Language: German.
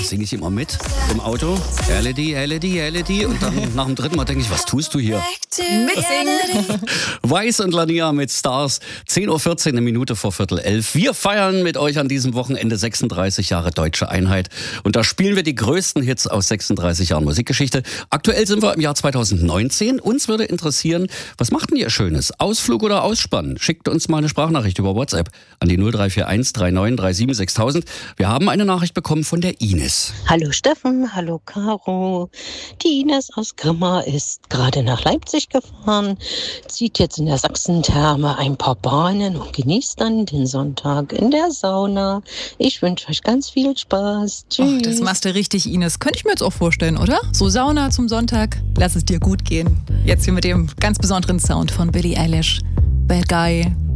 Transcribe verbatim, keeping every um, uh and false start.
singe ich immer mit im Auto. L E D, L E D, L E D. Und dann nach dem dritten Mal denke ich, was tust du hier? Mitsingen. Weiß und Lania mit Stars. zehn Uhr vierzehn, eine Minute vor Viertel elf. Wir feiern mit euch an diesem Wochenende sechsunddreißig Jahre Deutsche Einheit. Und da spielen wir die größten Hits aus sechsunddreißig Jahren Musikgeschichte. Aktuell sind wir im Jahr zweitausendneunzehn. Uns würde interessieren, was macht denn ihr Schönes? Ausflug oder Ausspannen? Schickt uns mal eine Sprachnachricht über WhatsApp an die null drei vier eins drei neun drei sieben sechstausend. Wir haben eine Nachricht bekommen von der Ines. Hallo Steffen, hallo Caro. Die Ines aus Grimma ist gerade nach Leipzig gefahren, zieht jetzt in der Sachsentherme ein paar Bahnen und genießt dann den Sonntag in der Sauna. Ich wünsche euch ganz viel Spaß. Tschüss. Och, das machst du richtig, Ines. Könnte ich mir jetzt auch vorstellen, oder? So Sauna zum Sonntag. Lass es dir gut gehen. Jetzt hier mit dem ganz besonderen Sound von Billie Eilish. Bad Guy.